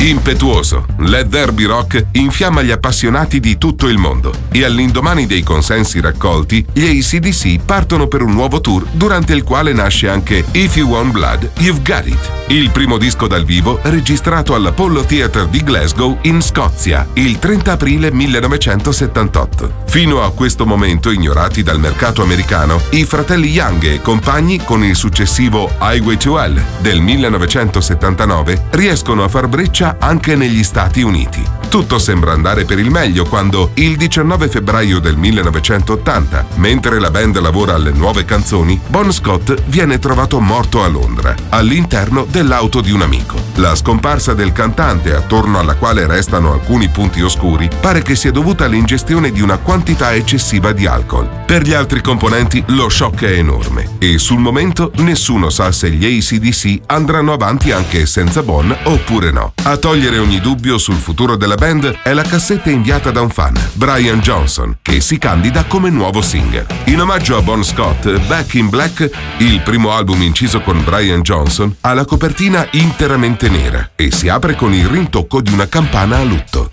Impetuoso, Let There Be Rock infiamma gli appassionati di tutto il mondo e all'indomani dei consensi raccolti, gli AC/DC partono per un nuovo tour durante il quale nasce anche If You Want Blood, You've Got It, il primo disco dal vivo registrato all'Apollo Theatre di Glasgow in Scozia il 30 aprile 1978. Fino a questo momento ignorati dal mercato americano, i fratelli Young e compagni con il successivo Highway to Hell del 1979 riescono a far breccia anche negli Stati Uniti. Tutto sembra andare per il meglio quando, il 19 febbraio del 1980, mentre la band lavora alle nuove canzoni, Bon Scott viene trovato morto a Londra, all'interno dell'auto di un amico. La scomparsa del cantante, attorno alla quale restano alcuni punti oscuri, pare che sia dovuta all'ingestione di una quantità eccessiva di alcol. Per gli altri componenti lo shock è enorme e sul momento nessuno sa se gli AC/DC andranno avanti anche senza Bon oppure no. A togliere ogni dubbio sul futuro della band è la cassetta inviata da un fan, Brian Johnson, che si candida come nuovo singer. In omaggio a Bon Scott, Back in Black, il primo album inciso con Brian Johnson, ha la copertina interamente nera e si apre con il rintocco di una campana a lutto.